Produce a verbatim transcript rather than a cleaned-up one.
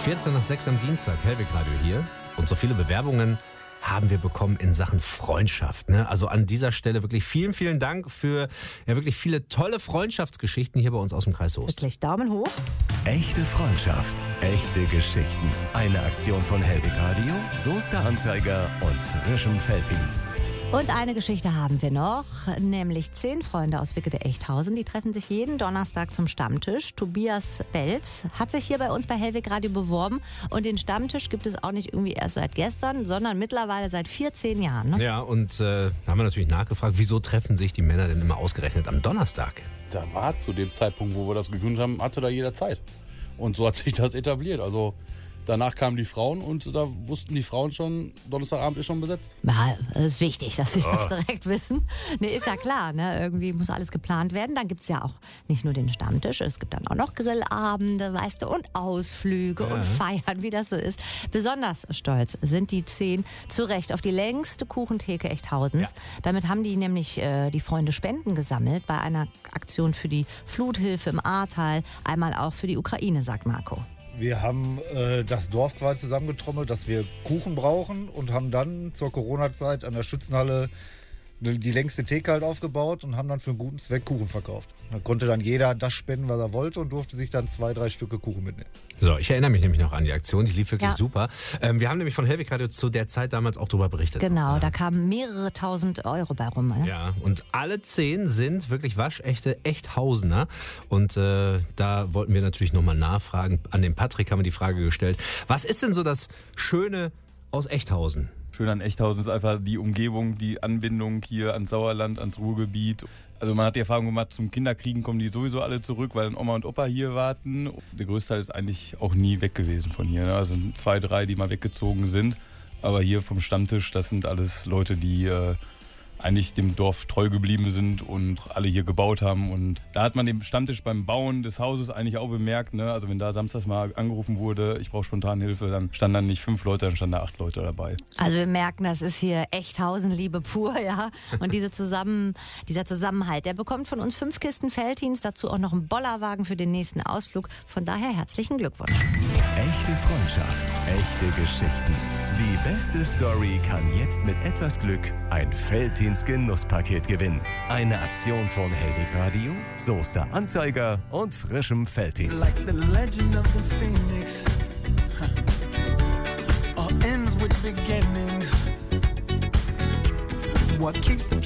vierzehn nach sechs am Dienstag, Hellwig Radio hier. Und so viele Bewerbungen haben wir bekommen in Sachen Freundschaft. Ne? Also an dieser Stelle wirklich vielen, vielen Dank für ja wirklich viele tolle Freundschaftsgeschichten hier bei uns aus dem Kreis Soest. Wirklich Daumen hoch. Echte Freundschaft, echte Geschichten. Eine Aktion von Hellwig Radio, Soester Anzeiger und Frischem Veltins. Und eine Geschichte haben wir noch, nämlich zehn Freunde aus Wickede-Echthausen. Die treffen sich jeden Donnerstag zum Stammtisch. Tobias Belz hat sich hier bei uns bei Hellwig Radio beworben. Und den Stammtisch gibt es auch nicht irgendwie erst seit gestern, sondern mittlerweile seit vierzehn Jahren. Ne? Ja, und äh, da haben wir natürlich nachgefragt, wieso treffen sich die Männer denn immer ausgerechnet am Donnerstag? Da war zu dem Zeitpunkt, wo wir das gegründet haben, hatte da jeder Zeit. Und so hat sich das etabliert. Also danach kamen die Frauen und da wussten die Frauen schon, Donnerstagabend ist schon besetzt. Ja, es ist wichtig, dass sie oh. das direkt wissen. Nee, ist ja klar, ne? Irgendwie muss alles geplant werden. Dann gibt es ja auch nicht nur den Stammtisch, es gibt dann auch noch Grillabende, weißt du, und Ausflüge ja. und Feiern, wie das so ist. Besonders stolz sind die zehn zu Recht auf die längste Kuchentheke Echthausens. Ja. Damit haben die nämlich äh, die Freunde Spenden gesammelt bei einer Aktion für die Fluthilfe im Ahrtal, einmal auch für die Ukraine, sagt Marco. Wir haben äh, das Dorf quasi zusammengetrommelt, dass wir Kuchen brauchen und haben dann zur Corona-Zeit an der Schützenhalle die längste Theke halt aufgebaut und haben dann für einen guten Zweck Kuchen verkauft. Da konnte dann jeder das spenden, was er wollte und durfte sich dann zwei, drei Stücke Kuchen mitnehmen. So, ich erinnere mich nämlich noch an die Aktion, die lief wirklich ja. super. Ähm, wir haben nämlich von Hellwig Radio zu der Zeit damals auch darüber berichtet. Genau, ja. da kamen mehrere tausend Euro bei rum. Ne? Ja, und alle zehn sind wirklich waschechte Echthausener. Und äh, da wollten wir natürlich nochmal nachfragen. An den Patrick haben wir die Frage gestellt, was ist denn so das Schöne aus Echthausen? Schön an Echthausen ist einfach die Umgebung, die Anbindung hier ans Sauerland, ans Ruhrgebiet. Also man hat die Erfahrung gemacht, zum Kinderkriegen kommen die sowieso alle zurück, weil dann Oma und Opa hier warten. Der größte Teil ist eigentlich auch nie weg gewesen von hier. Also sind zwei, drei, die mal weggezogen sind. Aber hier vom Stammtisch, das sind alles Leute, die äh, eigentlich dem Dorf treu geblieben sind und alle hier gebaut haben. Und da hat man den Stammtisch beim Bauen des Hauses eigentlich auch bemerkt. Ne? Also wenn da samstags mal angerufen wurde, ich brauche Spontanhilfe, dann standen dann nicht fünf Leute, dann standen da acht Leute dabei. Also wir merken, das ist hier Echthausen-Liebe pur, ja. Und diese Zusammen, dieser Zusammenhalt, der bekommt von uns fünf Kisten Veltins, dazu auch noch einen Bollerwagen für den nächsten Ausflug. Von daher herzlichen Glückwunsch. Echte Freundschaft, echte Geschichten. Die beste Story kann jetzt mit etwas Glück ein Veltins Genusspaket gewinnen. Eine Aktion von Hellwig Radio, Soester Anzeiger und Frischem Veltins. Like the legend of the phoenix, huh. All ends with beginnings. What keeps the